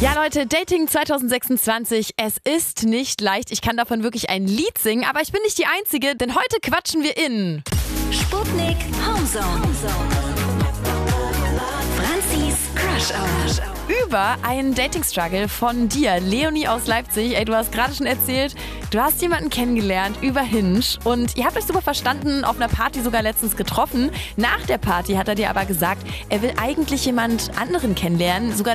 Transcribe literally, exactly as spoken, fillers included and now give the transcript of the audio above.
Ja, Leute, Dating zwanzig sechsundzwanzig, es ist nicht leicht. Ich kann davon wirklich ein Lied singen, aber ich bin nicht die Einzige, denn heute quatschen wir in Sputnik Homezone. Franzis Crush Hour. über einen Dating-Struggle von dir, Leonie aus Leipzig. Ey, du hast gerade schon erzählt, du hast jemanden kennengelernt über Hinge und ihr habt euch super verstanden, auf einer Party sogar letztens getroffen. Nach der Party hat er dir aber gesagt, er will eigentlich jemand anderen kennenlernen, sogar